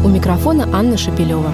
У микрофона Анна Шапилева.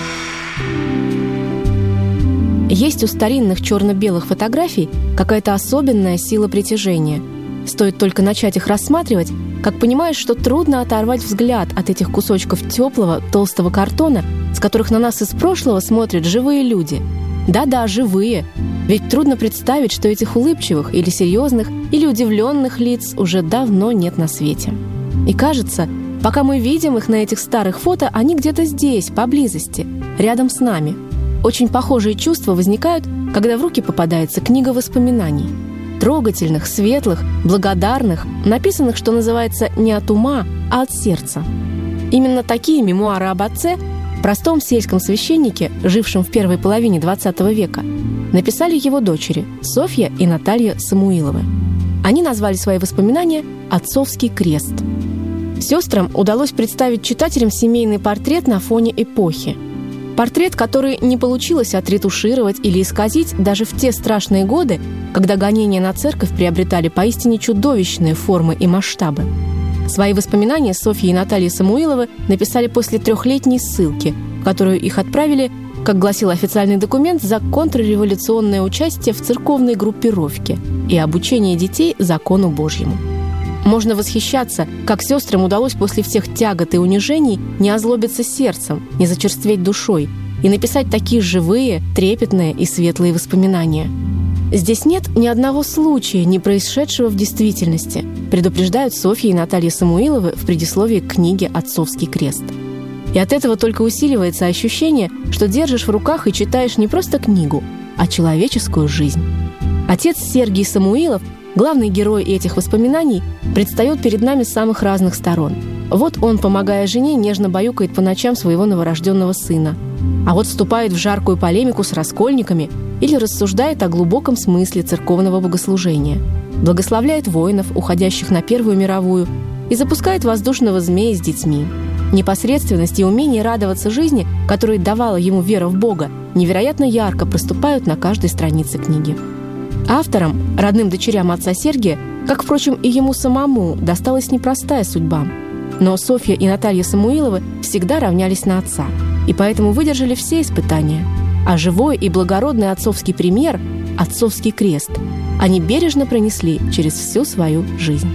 Есть у старинных черно-белых фотографий какая-то особенная сила притяжения. Стоит только начать их рассматривать, как понимаешь, что трудно оторвать взгляд от этих кусочков теплого, толстого картона, с которых на нас из прошлого смотрят живые люди. Да-да, живые. Ведь трудно представить, что этих улыбчивых или серьезных, или удивленных лиц уже давно нет на свете. И кажется, пока мы видим их на этих старых фото, они где-то здесь, поблизости, рядом с нами. Очень похожие чувства возникают, когда в руки попадается книга воспоминаний. Трогательных, светлых, благодарных, написанных, что называется, не от ума, а от сердца. Именно такие мемуары об отце, простом сельском священнике, жившем в первой половине XX века, написали его дочери Софья и Наталья Самуиловы. Они назвали свои воспоминания «Отцовский крест». Сестрам удалось представить читателям семейный портрет на фоне эпохи. Портрет, который не получилось отретушировать или исказить даже в те страшные годы, когда гонения на церковь приобретали поистине чудовищные формы и масштабы. Свои воспоминания Софья и Наталья Самуиловы написали после 3-летней ссылки, в которую их отправили, как гласил официальный документ, за контрреволюционное участие в церковной группировке и обучение детей закону Божьему. Можно восхищаться, как сестрам удалось после всех тягот и унижений не озлобиться сердцем, не зачерстветь душой и написать такие живые, трепетные и светлые воспоминания. Здесь нет ни одного случая, не происшедшего в действительности, предупреждают Софья и Наталья Самуиловы в предисловии к книге «Отцовский крест». И от этого только усиливается ощущение, что держишь в руках и читаешь не просто книгу, а человеческую жизнь. Отец Сергий Самуилов, главный герой этих воспоминаний, предстает перед нами с самых разных сторон. Вот он, помогая жене, нежно баюкает по ночам своего новорожденного сына. А вот вступает в жаркую полемику с раскольниками или рассуждает о глубоком смысле церковного богослужения, благословляет воинов, уходящих на Первую мировую, и запускает воздушного змея с детьми. Непосредственность и умение радоваться жизни, которые давала ему вера в Бога, невероятно ярко проступают на каждой странице книги. Авторам, родным дочерям отца Сергия, как, впрочем, и ему самому, досталась непростая судьба. Но Софья и Наталья Самуиловы всегда равнялись на отца, и поэтому выдержали все испытания. А живой и благородный отцовский пример, отцовский крест, они бережно пронесли через всю свою жизнь.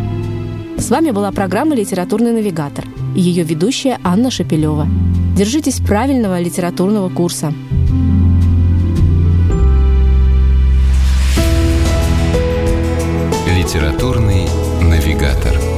С вами была программа «Литературный навигатор» и ее ведущая Анна Шапилева. Держитесь правильного литературного курса. «Литературный навигатор».